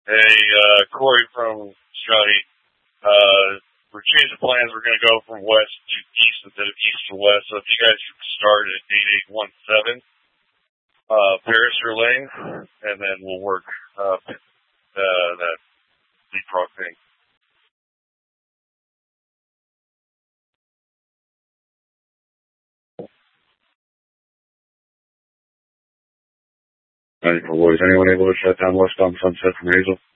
Hey, Corey from Scotty. We're changing plans. We're going to go from west to east instead of east to west. So if you guys could start at 8817 Paris Lane, and then we'll work up that leapfrog thing. Boys. Anyone able to shut down westbound Sunset from Hazel?